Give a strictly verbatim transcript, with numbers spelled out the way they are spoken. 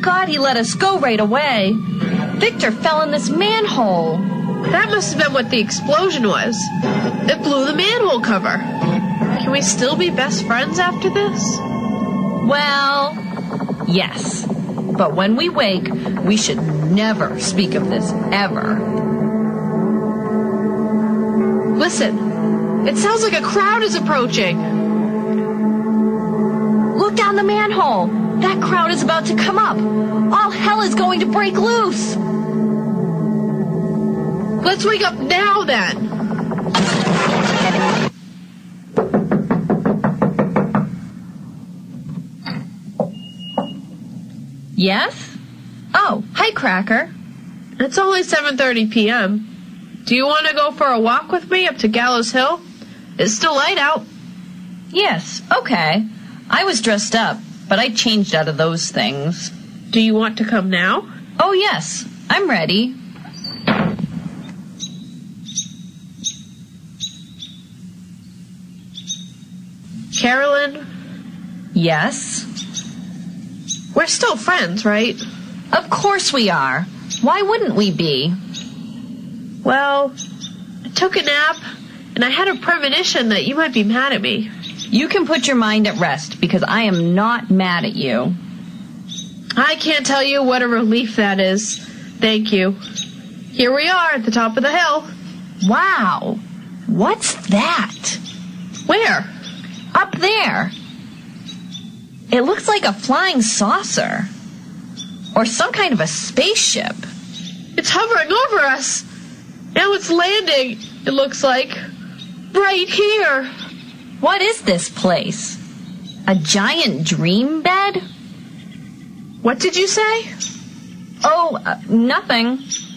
God he let us go right away. Victor fell in this manhole. That must have been what the explosion was. It blew the manhole cover. Can we still be best friends after this? Well, yes. But when we wake, we should never speak of this, ever. Listen, it sounds like a crowd is approaching. Look down the manhole. That crowd is about to come up. All hell is going to break loose. Let's wake up now, then. Yes? Oh, hi, Cracker. It's only seven thirty p.m. Do you want to go for a walk with me up to Gallows Hill? It's still light out. Yes, okay. I was dressed up, but I changed out of those things. Do you want to come now? Oh, yes. I'm ready. Carolyn? Yes? We're still friends, right? Of course we are. Why wouldn't we be? Well, I took a nap, and I had a premonition that you might be mad at me. You can put your mind at rest, because I am not mad at you. I can't tell you what a relief that is. Thank you. Here we are at the top of the hill. Wow. What's that? Where? Up there. It looks like a flying saucer. Or some kind of a spaceship. It's hovering over us. Now it's landing, it looks like. Right here. What is this place? A giant dream bed? What did you say? Oh, uh, nothing.